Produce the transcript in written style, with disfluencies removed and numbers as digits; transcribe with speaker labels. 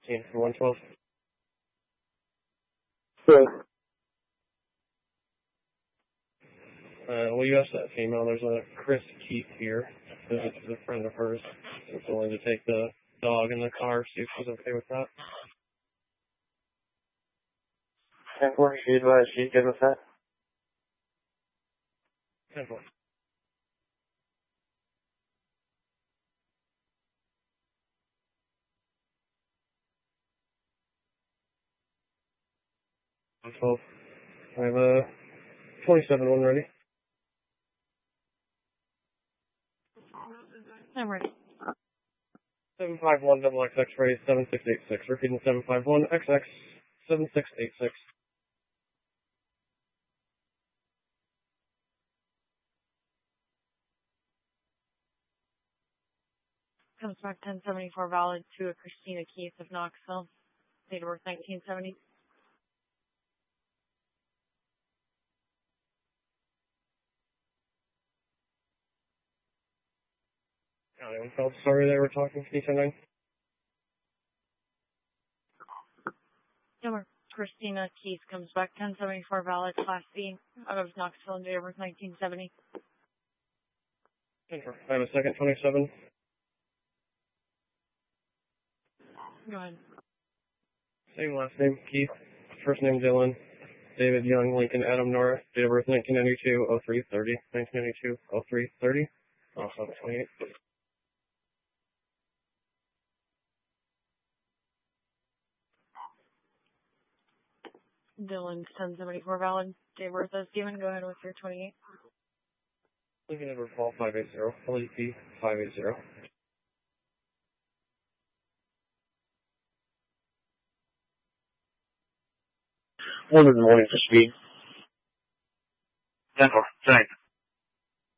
Speaker 1: for 112.
Speaker 2: Sure.
Speaker 1: Well, you asked that female. There's a Chris Keith here. This is a friend of hers. She's willing to take the dog in the car, see if she's okay with that.
Speaker 2: 10-4, she's good with that?
Speaker 1: 10-4. $12. I have a 27 one ready.
Speaker 3: I'm ready.
Speaker 1: 751 XX X-ray 7686. Repeating 751 XX 7686.
Speaker 3: Comes back 1074 valid to a Christina Keith of Knoxville. Date of birth 1970.
Speaker 1: County 112. Sorry they were talking. Can you send 9?
Speaker 3: Number Christina Keith comes back 1074 valid Class C out of Knoxville. Date of birth 1970.
Speaker 1: 10-4. I have a second 27.
Speaker 3: Go ahead.
Speaker 1: Same last name, Keith. First name Dylan. David Young, Lincoln, Adam Nora. Date of birth 1992, 0330. 1992, 0330. Also 28.
Speaker 3: Dylan's 1074 valid. Date of birth as given. Go ahead with your 28.
Speaker 1: Lincoln Edward Fall 580. LEP 580.
Speaker 2: One in the morning for speed.
Speaker 4: 10-4, thanks.